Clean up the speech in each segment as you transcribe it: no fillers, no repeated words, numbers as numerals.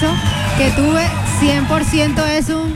almuerzo que tuve 100% es un...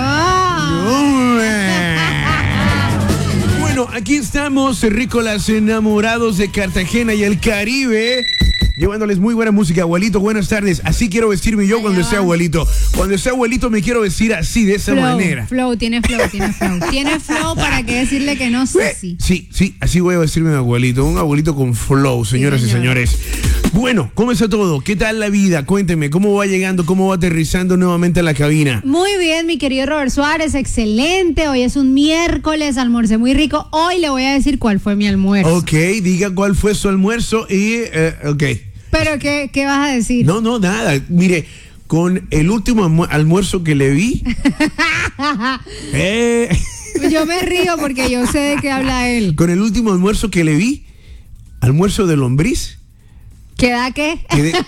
Bueno, aquí estamos, terrícolas enamorados de Cartagena y el Caribe, llevándoles muy buena música. Abuelito, buenas tardes. Así quiero vestirme yo cuando sea abuelito. Cuando sea abuelito me quiero vestir así, de esa manera. Tiene flow. Tiene flow, ¿para qué decirle que no sé si? Sí, así voy a vestirme de abuelito. Un abuelito con flow, señoras y señores. Bueno, ¿cómo está todo? ¿Qué tal la vida? Cuénteme, ¿cómo va llegando? ¿Cómo va aterrizando nuevamente a la cabina? Muy bien, mi querido Robert Suárez, excelente. Hoy es un miércoles, almorcé muy rico. Hoy le voy a decir cuál fue mi almuerzo. Ok, diga cuál fue su almuerzo y... ok. ¿Pero qué vas a decir? No, nada. Mire, con el último almuerzo que le vi... Yo me río porque yo sé de qué habla él. Con el último almuerzo que le vi, almuerzo de lombriz. ¿Queda qué?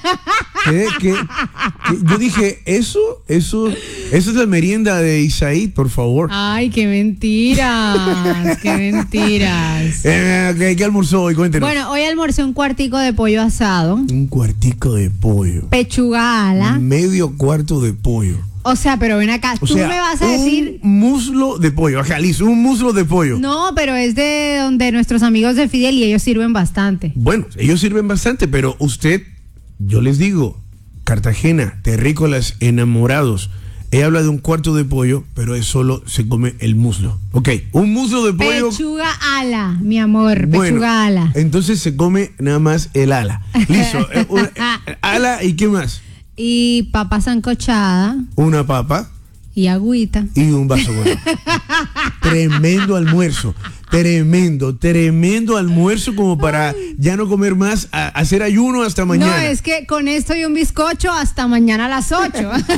Yo dije, eso es la merienda de Isaí, por favor. Ay, qué mentiras, qué mentiras. ¿Qué almorzó hoy? Cuéntenos. Bueno, hoy almorcé un cuartico de pollo asado. Un cuartico de pollo. Pechuga ala. Medio cuarto de pollo. O sea, pero ven acá, tú me vas a decir... Un muslo de pollo, ajá, listo, un muslo de pollo. No, pero es de donde nuestros amigos de Fidel y ellos sirven bastante. Bueno, ellos sirven bastante, pero usted, yo les digo, Cartagena, terrícolas enamorados, ella habla de un cuarto de pollo, pero es solo se come el muslo. Ok, un muslo de pollo. Pechuga ala, mi amor, bueno, pechuga ala. Entonces se come nada más el ala. Listo, ala y ¿qué más? Y papa sancochada. Una papa. Y agüita. Y un vaso con agua. Tremendo almuerzo. Tremendo almuerzo como para ya no comer más, hacer ayuno hasta mañana. No, es que con esto y un bizcocho hasta mañana a las 8.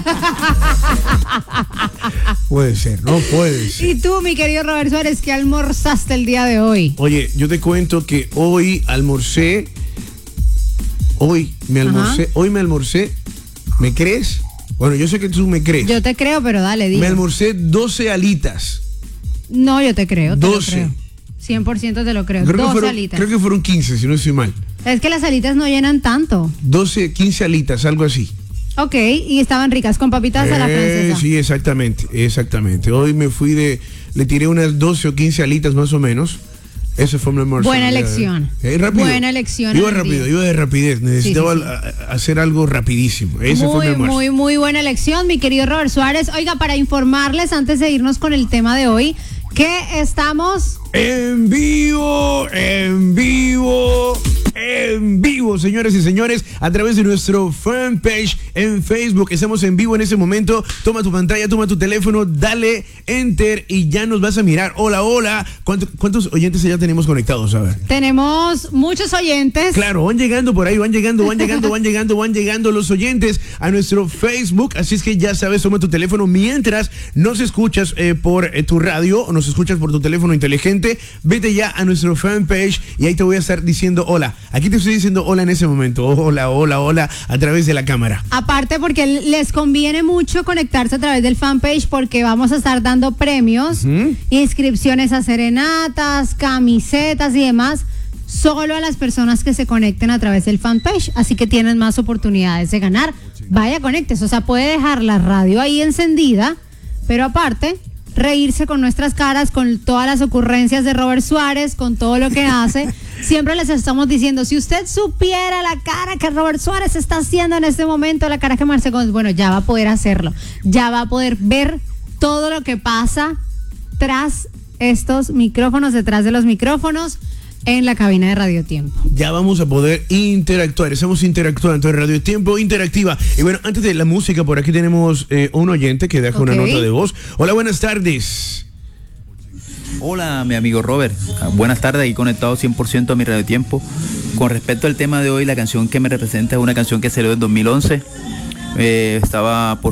Puede ser, no puede ser. Y tú, mi querido Robert Suárez, ¿qué almorzaste el día de hoy? Oye, yo te cuento que hoy me almorcé. ¿Me crees? Bueno, yo sé que tú me crees. Yo te creo, pero dale, dime. Me almorcé 12 alitas. No, yo te creo. 12. 100% te lo creo. 12 alitas. Creo que fueron 15, si no estoy mal. Es que las alitas no llenan tanto. 12, 15 alitas, algo así. Ok, y estaban ricas con papitas a la francesa. Sí, exactamente. Hoy le tiré unas 12 o 15 alitas más o menos. Ese fue mi almuerzo. Buena elección. Rápido. Buena elección. Iba de rapidez. Necesitaba hacer algo rapidísimo. Ese fue mi almuerzo. Muy buena elección, mi querido Robert Suárez. Oiga, para informarles, antes de irnos con el tema de hoy, que estamos... En vivo, señores y señores, a través de nuestro fanpage en Facebook. Estamos en vivo en ese momento. Toma tu pantalla, toma tu teléfono, dale enter y ya nos vas a mirar. Hola. ¿Cuántos oyentes ya tenemos conectados? A ver. Tenemos muchos oyentes. Claro, van llegando por ahí, van llegando los oyentes a nuestro Facebook. Así es que ya sabes, toma tu teléfono mientras nos escuchas por tu radio o nos escuchas por tu teléfono inteligente. Vete ya a nuestro fanpage y ahí te voy a estar diciendo hola. Aquí te estoy diciendo hola en ese momento. Hola a través de la cámara. Aparte porque les conviene mucho conectarse a través del fanpage porque vamos a estar dando premios, inscripciones a serenatas, camisetas y demás, solo a las personas que se conecten a través del fanpage. Así que tienen más oportunidades de ganar. Vaya, conéctese. O sea, puede dejar la radio ahí encendida, pero aparte... reírse con nuestras caras, con todas las ocurrencias de Robert Suárez, con todo lo que hace. Siempre les estamos diciendo, si usted supiera la cara que Robert Suárez está haciendo en este momento, la cara que Marce Gómez, bueno, ya va a poder hacerlo, ya va a poder ver todo lo que pasa tras estos micrófonos, detrás de los micrófonos, en la cabina de Radio Tiempo. Ya vamos a poder interactuar, estamos interactuando en Radio Tiempo Interactiva. Y bueno, antes de la música, por aquí tenemos un oyente que deja una nota de voz. Hola, buenas tardes. Hola, mi amigo Robert. Buenas tardes, aquí conectado 100% a mi Radio Tiempo. Con respecto al tema de hoy, la canción que me representa es una canción que salió en 2011. Estaba por